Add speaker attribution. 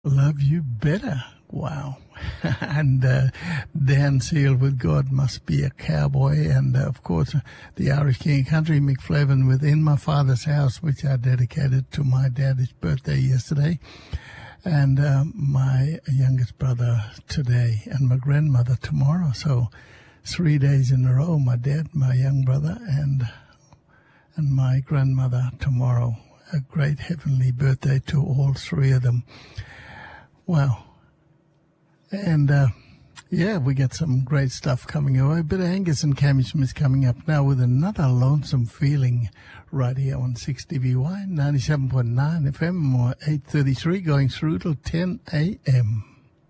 Speaker 1: Love You Better. Wow. And Dan Seal with God Must Be a Cowboy. And, of course, the Irish King of Country, Mick Flavin with In My Father's House, which I dedicated to my daddy's birthday yesterday. And my youngest brother today and my grandmother tomorrow. So 3 days in a row, my dad, my young brother, and my grandmother tomorrow. A great heavenly birthday to all three of them. Wow. And, we got some great stuff coming our way. A bit of Angus and Cammy Smith coming up now with another Lonesome Feeling right here on 6DBY, 97.9 FM or 833 going through till 10 a.m.